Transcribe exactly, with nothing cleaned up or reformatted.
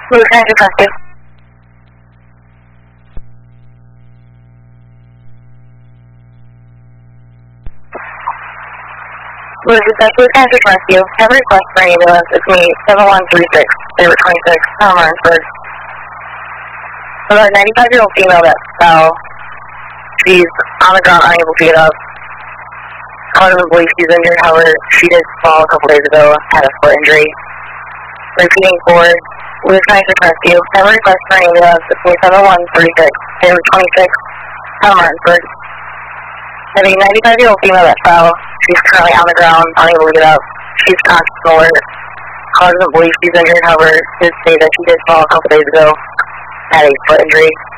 Lieutenant Detective. Lieutenant Rescue. Have a request for an ambulance. It's me, seven one three six, Sabre twenty-six, Tom Martinsburg. About a ninety-five-year-old female that fell. She's on the ground, unable to get up. I don't believe she's injured, however, she did fall a couple days ago, had a foot injury. Repeating for Lieutenant Rescue. Have a request for an ambulance. It's me, seven one three six, Sabre twenty-six, Tom Martinsburg. Have a ninety-five-year-old female that fell. She's currently on the ground, unable to get up. She's conscious and alert. I don't believe she's injured, however, did say that she did fall a couple days ago, had a foot injury.